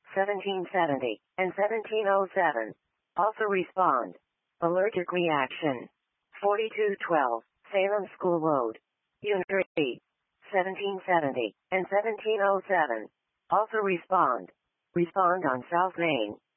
1770, and 1707. Also respond. Allergic reaction. 4212, Salem School Road. Unit 3. 1770, and 1707. Also respond. Respond on South Main.